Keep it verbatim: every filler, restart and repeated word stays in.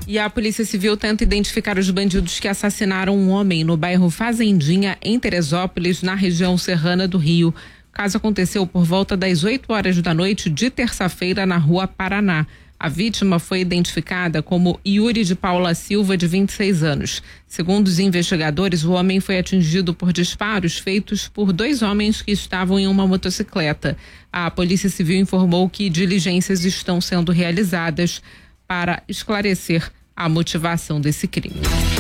E a Polícia Civil tenta identificar os bandidos que assassinaram um homem no bairro Fazendinha, em Teresópolis, na região serrana do Rio. O caso aconteceu por volta das oito horas da noite de terça-feira na Rua Paraná. A vítima foi identificada como Yuri de Paula Silva, de vinte e seis anos. Segundo os investigadores, o homem foi atingido por disparos feitos por dois homens que estavam em uma motocicleta. A Polícia Civil informou que diligências estão sendo realizadas para esclarecer a motivação desse crime.